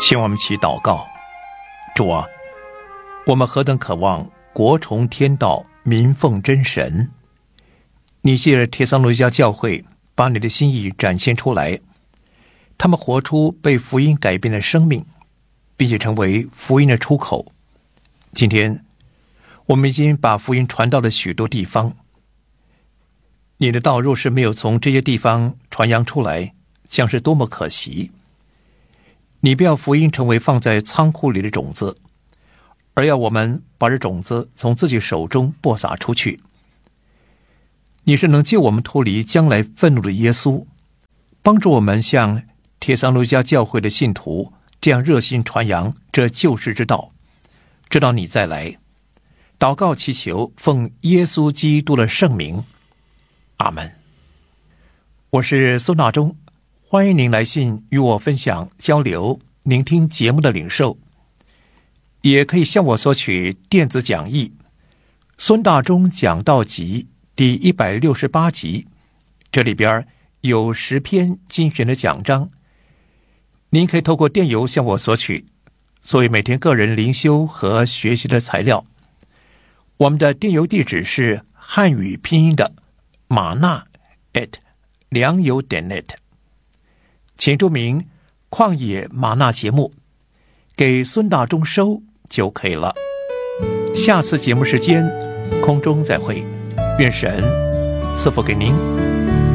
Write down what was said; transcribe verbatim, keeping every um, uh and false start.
请我们起祷告。主啊，我们何等渴望国崇天道，民奉真神。你借着帖撒罗尼迦教会把你的心意展现出来，他们活出被福音改变的生命，并且成为福音的出口。今天我们已经把福音传到了许多地方，你的道若是没有从这些地方传扬出来，将是多么可惜。你不要福音成为放在仓库里的种子，而要我们把这种子从自己手中播撒出去。你是能救我们脱离将来愤怒的耶稣，帮助我们像帖撒罗尼迦教会的信徒这样热心传扬这救世之道，直到你再来。祷告祈求，奉耶稣基督的圣名，阿们。我是苏纳中，欢迎您来信与我分享交流聆听节目的领受，也可以向我索取电子讲义孙大中讲道集第一百六十八集，这里边有十篇精选的讲章，您可以透过电邮向我索取，作为每天个人灵修和学习的材料。我们的电邮地址是汉语拼音的玛纳 at 良友点 net， 请注明旷野玛纳节目，给孙大中收就可以了。下次节目时间空中再会，愿神赐福给您。